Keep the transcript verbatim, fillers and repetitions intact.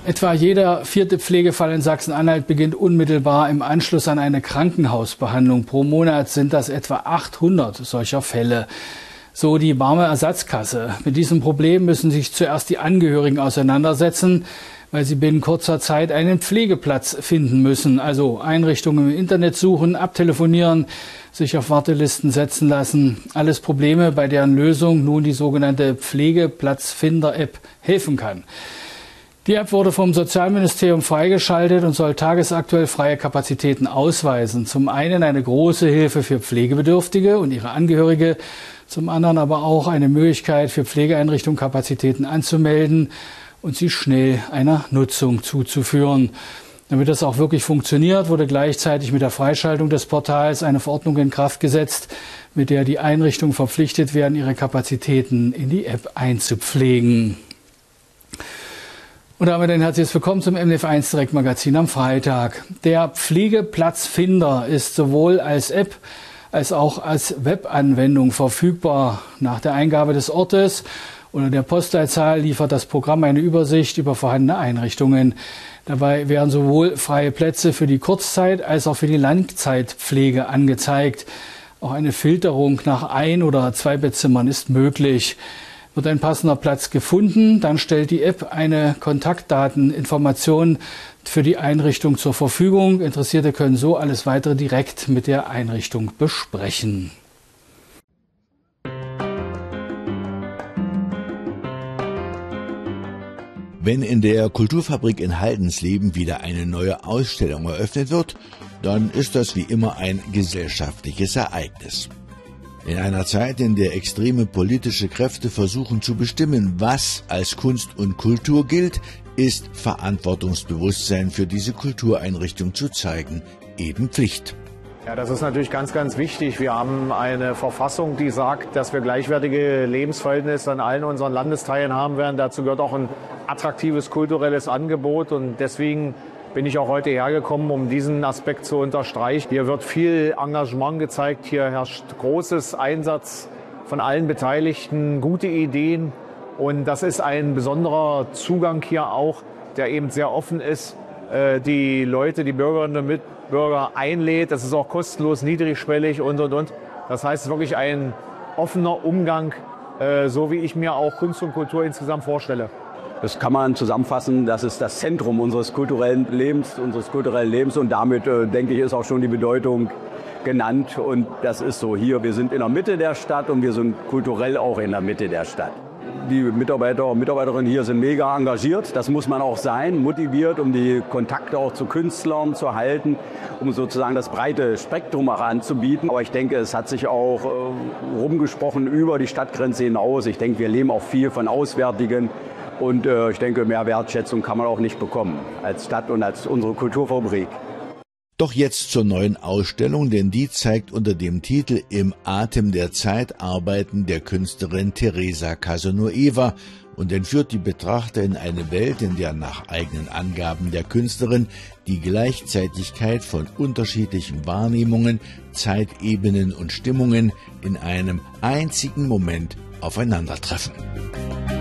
Etwa jeder vierte Pflegefall in Sachsen-Anhalt beginnt unmittelbar im Anschluss an eine Krankenhausbehandlung. Pro Monat sind das etwa achthundert solcher Fälle. So die warme Ersatzkasse. Mit diesem Problem müssen sich zuerst die Angehörigen auseinandersetzen, weil sie binnen kurzer Zeit einen Pflegeplatz finden müssen. Also Einrichtungen im Internet suchen, abtelefonieren, sich auf Wartelisten setzen lassen. Alles Probleme, bei deren Lösung nun die sogenannte Pflegeplatzfinder-App helfen kann. Die App wurde vom Sozialministerium freigeschaltet und soll tagesaktuell freie Kapazitäten ausweisen. Zum einen eine große Hilfe für Pflegebedürftige und ihre Angehörige, zum anderen aber auch eine Möglichkeit für Pflegeeinrichtungen, Kapazitäten anzumelden und sie schnell einer Nutzung zuzuführen. Damit das auch wirklich funktioniert, wurde gleichzeitig mit der Freischaltung des Portals eine Verordnung in Kraft gesetzt, mit der die Einrichtungen verpflichtet werden, ihre Kapazitäten in die App einzupflegen. Und damit ein herzliches Willkommen zum M D F eins Direktmagazin am Freitag. Der Pflegeplatzfinder ist sowohl als App als auch als Webanwendung verfügbar. Nach der Eingabe des Ortes oder der Postleitzahl liefert das Programm eine Übersicht über vorhandene Einrichtungen. Dabei werden sowohl freie Plätze für die Kurzzeit- als auch für die Langzeitpflege angezeigt. Auch eine Filterung nach Ein- oder Zwei-Bettzimmern ist möglich. Wird ein passender Platz gefunden, dann stellt die App eine Kontaktdateninformation für die Einrichtung zur Verfügung. Interessierte können so alles weitere direkt mit der Einrichtung besprechen. Wenn in der Kulturfabrik in Haldensleben wieder eine neue Ausstellung eröffnet wird, dann ist das wie immer ein gesellschaftliches Ereignis. In einer Zeit, in der extreme politische Kräfte versuchen zu bestimmen, was als Kunst und Kultur gilt, ist Verantwortungsbewusstsein für diese Kultureinrichtung zu zeigen eben Pflicht. Ja, das ist natürlich ganz, ganz wichtig. Wir haben eine Verfassung, die sagt, dass wir gleichwertige Lebensverhältnisse in allen unseren Landesteilen haben werden. Dazu gehört auch ein attraktives kulturelles Angebot und deswegen bin ich auch heute hergekommen, um diesen Aspekt zu unterstreichen. Hier wird viel Engagement gezeigt, hier herrscht großes Einsatz von allen Beteiligten, gute Ideen und das ist ein besonderer Zugang hier auch, der eben sehr offen ist, die Leute, die Bürgerinnen und Mitbürger einlädt. Das ist auch kostenlos, niedrigschwellig und, und, und. Das heißt wirklich ein offener Umgang, so wie ich mir auch Kunst und Kultur insgesamt vorstelle. Das kann man zusammenfassen, das ist das Zentrum unseres kulturellen Lebens, unseres kulturellen Lebens und damit, äh, denke ich, ist auch schon die Bedeutung genannt und das ist so hier, wir sind in der Mitte der Stadt und wir sind kulturell auch in der Mitte der Stadt. Die Mitarbeiter und Mitarbeiterinnen hier sind mega engagiert, das muss man auch sein, motiviert, um die Kontakte auch zu Künstlern zu halten, um sozusagen das breite Spektrum auch anzubieten. Aber ich denke, es hat sich auch äh, rumgesprochen über die Stadtgrenze hinaus. Ich denke, wir leben auch viel von Auswärtigen. Und äh, ich denke, mehr Wertschätzung kann man auch nicht bekommen als Stadt und als unsere Kulturfabrik. Doch jetzt zur neuen Ausstellung, denn die zeigt unter dem Titel Im Atem der Zeit Arbeiten der Künstlerin Teresa Casanueva und entführt die Betrachter in eine Welt, in der nach eigenen Angaben der Künstlerin die Gleichzeitigkeit von unterschiedlichen Wahrnehmungen, Zeitebenen und Stimmungen in einem einzigen Moment aufeinandertreffen.